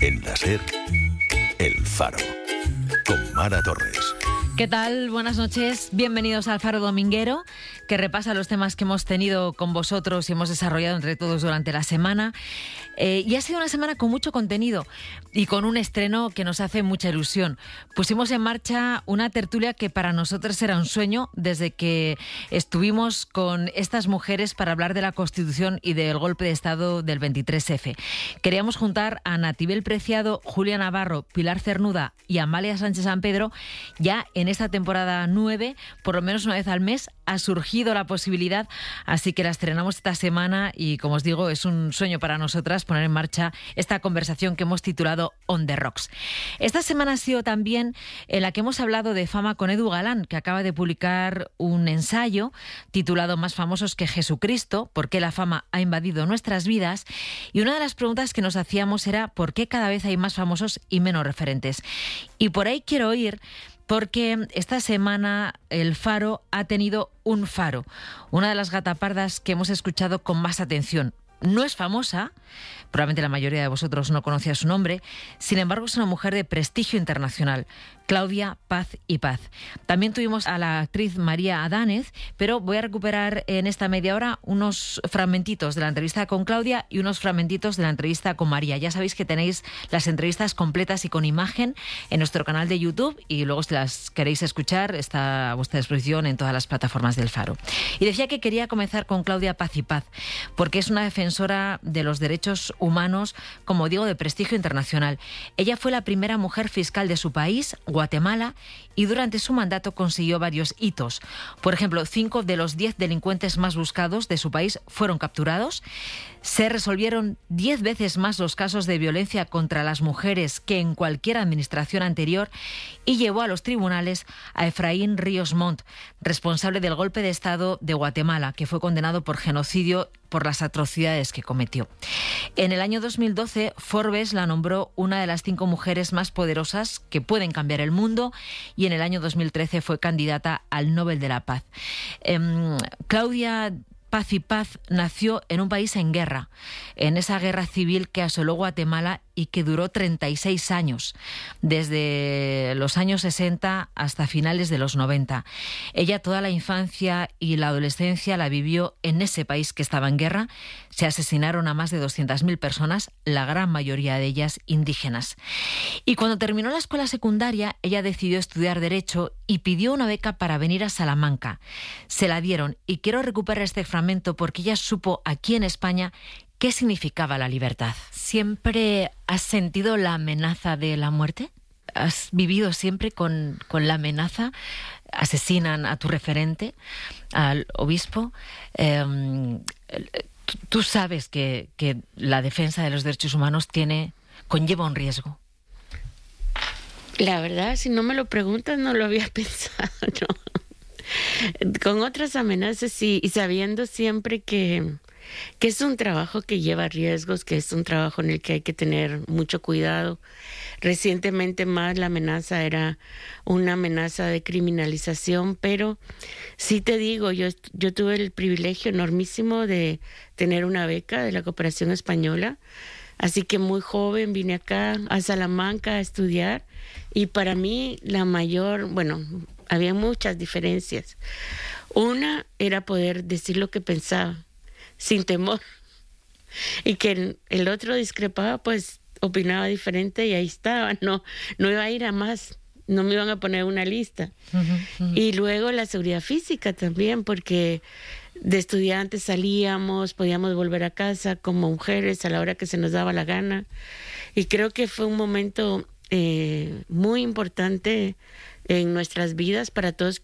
En la SER, El Faro, con Mara Torres. ¿Qué tal? Buenas noches. Bienvenidos al Faro Dominguero, que repasa los temas que hemos tenido con vosotros y hemos desarrollado entre todos durante la semana. Y ha sido una semana con mucho contenido y con un estreno que nos hace mucha ilusión. Pusimos en marcha una tertulia que para nosotros era un sueño desde que estuvimos con estas mujeres para hablar de la Constitución y del golpe de Estado del 23F. Queríamos juntar a Natibel Preciado, Julia Navarro, Pilar Cernuda y Amalia Sánchez San Pedro. Ya en esta temporada 9, por lo menos una vez al mes, ha surgido la posibilidad, así que la estrenamos esta semana y, como os digo, es un sueño para nosotras poner en marcha esta conversación que hemos titulado On the Rocks. Esta semana ha sido también en la que hemos hablado de fama con Edu Galán, que acaba de publicar un ensayo titulado Más famosos que Jesucristo, ¿por qué la fama ha invadido nuestras vidas? Y una de las preguntas que nos hacíamos era ¿por qué cada vez hay más famosos y menos referentes? Y por ahí quiero ir, porque esta semana el Faro ha tenido un faro, una de las gatapardas que hemos escuchado con más atención. No es famosa, probablemente la mayoría de vosotros no conocía su nombre, sin embargo es una mujer de prestigio internacional, Claudia Paz y Paz. También tuvimos a la actriz María Adánez, pero voy a recuperar en esta media hora unos fragmentitos de la entrevista con Claudia y unos fragmentitos de la entrevista con María. Ya sabéis que tenéis las entrevistas completas y con imagen en nuestro canal de YouTube y luego si las queréis escuchar está a vuestra disposición en todas las plataformas del Faro. Y decía que quería comenzar con Claudia Paz y Paz, porque es una defensora de los derechos humanos, como digo, de prestigio internacional. Ella fue la primera mujer fiscal de su país, Guatemala, y durante su mandato consiguió varios hitos. Por ejemplo, 5 de los 10 delincuentes más buscados de su país fueron capturados. Se resolvieron 10 veces más los casos de violencia contra las mujeres que en cualquier administración anterior y llevó a los tribunales a Efraín Ríos Montt, responsable del golpe de Estado de Guatemala, que fue condenado por genocidio por las atrocidades que cometió. En el año 2012, Forbes la nombró una de las 5 mujeres más poderosas que pueden cambiar el mundo y en el año 2013 fue candidata al Nobel de la Paz. Claudia Paz y Paz nació en un país en guerra, en esa guerra civil que asoló Guatemala y que duró 36 años, desde los años 60 hasta finales de los 90. Ella toda la infancia y la adolescencia la vivió en ese país que estaba en guerra. Se asesinaron a más de 200.000 personas, la gran mayoría de ellas indígenas. Y cuando terminó la escuela secundaria, ella decidió estudiar Derecho y pidió una beca para venir a Salamanca. Se la dieron y quiero recuperar este fragmento porque ella supo aquí en España ¿qué significaba la libertad? ¿Siempre has sentido la amenaza de la muerte? ¿Has vivido siempre con la amenaza? ¿Asesinan a tu referente, al obispo? Tú sabes que la defensa de los derechos humanos conlleva un riesgo. La verdad, si no me lo preguntas, no lo había pensado, ¿no? Con otras amenazas sí, y sabiendo siempre que es un trabajo que lleva riesgos, que es un trabajo en el que hay que tener mucho cuidado. Recientemente más la amenaza era una amenaza de criminalización, pero sí te digo, yo tuve el privilegio enormísimo de tener una beca de la Cooperación Española, así que muy joven vine acá a Salamanca a estudiar y para mí había muchas diferencias. Una era poder decir lo que pensaba sin temor, y que el otro discrepaba, pues opinaba diferente y ahí estaba, no iba a ir a más, no me iban a poner una lista. Y luego la seguridad física también, porque de estudiantes salíamos, podíamos volver a casa como mujeres a la hora que se nos daba la gana, y creo que fue un momento muy importante en nuestras vidas para todos